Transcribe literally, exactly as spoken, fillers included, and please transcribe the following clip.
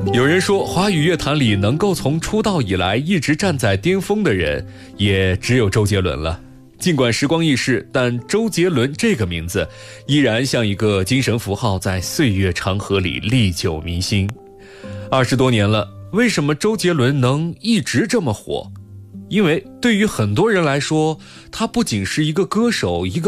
有人说，华语乐坛里能够从出道以来一直站在巅峰的人，也只有周杰伦了。尽管时光易逝，但周杰伦这个名字依然像一个精神符号，在岁月长河里历久弥新。二十多年了，为什么周杰伦能一直这么火？因为对于很多人来说，他不仅是一个歌手，一个